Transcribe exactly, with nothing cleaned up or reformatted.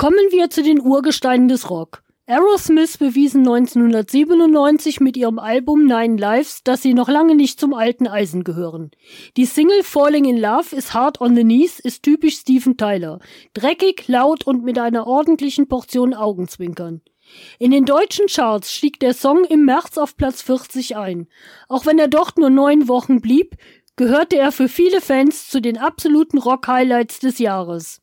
Kommen wir zu den Urgesteinen des Rock. Aerosmith bewiesen neunzehnhundertsiebenundneunzig mit ihrem Album Nine Lives, dass sie noch lange nicht zum alten Eisen gehören. Die Single Falling in Love is Hard on the Knees ist typisch Steven Tyler. Dreckig, laut und mit einer ordentlichen Portion Augenzwinkern. In den deutschen Charts stieg der Song im März auf Platz vierzig ein. Auch wenn er dort nur neun Wochen blieb, gehörte er für viele Fans zu den absoluten Rock-Highlights des Jahres.